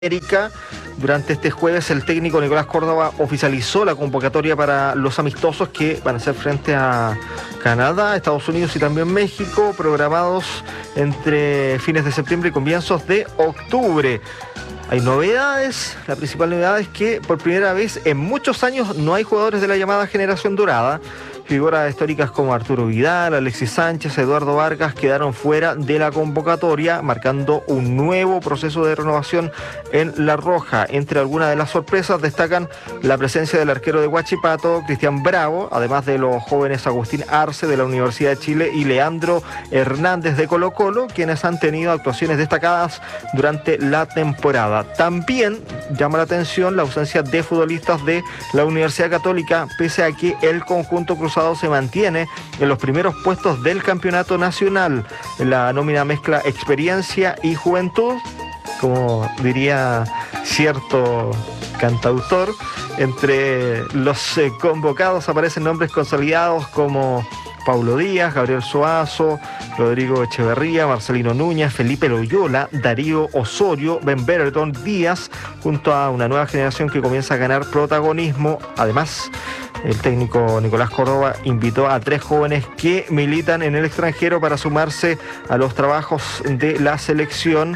América. Durante este jueves el técnico Nicolás Córdoba oficializó la convocatoria para los amistosos que van a ser frente a Canadá, Estados Unidos y también México, programados entre fines de septiembre y comienzos de octubre. Hay novedades, la principal novedad es que por primera vez en muchos años no hay jugadores de la llamada generación dorada. Figuras históricas como Arturo Vidal, Alexis Sánchez, Eduardo Vargas quedaron fuera de la convocatoria, marcando un nuevo proceso de renovación en La Roja. Entre algunas de las sorpresas destacan la presencia del arquero de Huachipato, Cristian Bravo, además de los jóvenes Agustín Arce de la Universidad de Chile y Leandro Hernández de Colo-Colo, quienes han tenido actuaciones destacadas durante la temporada. También llama la atención la ausencia de futbolistas de la Universidad Católica, pese a que el conjunto cruzado se mantiene en los primeros puestos del campeonato nacional. La nómina mezcla experiencia y juventud, como diría cierto cantautor. Entre los convocados aparecen nombres consolidados como Paulo Díaz, Gabriel Suazo, Rodrigo Echeverría, Marcelino Núñez, Felipe Loyola, Darío Osorio, Ben Berton, Díaz, junto a una nueva generación que comienza a ganar protagonismo. Además, el técnico Nicolás Córdoba invitó a 3 jóvenes que militan en el extranjero para sumarse a los trabajos de la selección.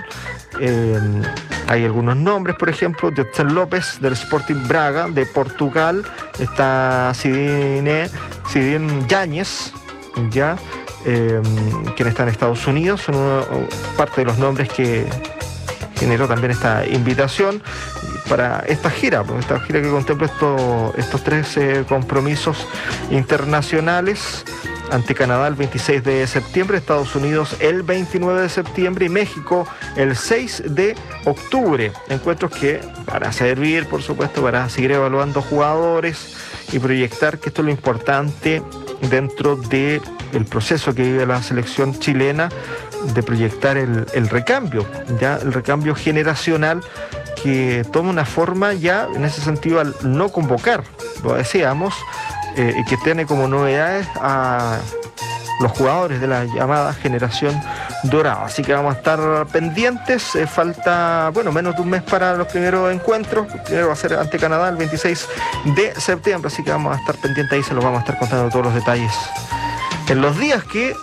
Hay algunos nombres, por ejemplo, Jetsen López del Sporting Braga de Portugal, está Zidane Yáñez, ya, quien está en Estados Unidos. Son parte de los nombres que generó también esta invitación para esta gira que contempla estos 3 compromisos internacionales: ante Canadá el 26 de septiembre, Estados Unidos el 29 de septiembre y México el 6 de octubre. Encuentros que van a servir, por supuesto, para seguir evaluando jugadores y proyectar, que esto es lo importante dentro del proceso que vive la selección chilena, de proyectar el recambio, ya el recambio generacional, que toma una forma ya en ese sentido al no convocar, lo decíamos, y que tiene como novedades a los jugadores de la llamada generación dorada. Así que vamos a estar pendientes. Falta, menos de un mes para los primeros encuentros. El primero va a ser ante Canadá el 26 de septiembre, así que vamos a estar pendientes ahí, se los vamos a estar contando todos los detalles en los días que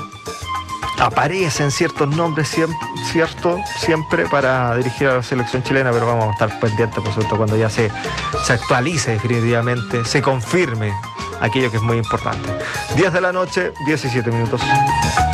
aparecen ciertos nombres, siempre para dirigir a la selección chilena, pero vamos a estar pendientes, por supuesto, cuando ya se actualice definitivamente, se confirme aquello que es muy importante. 10 de la noche, 17 minutos.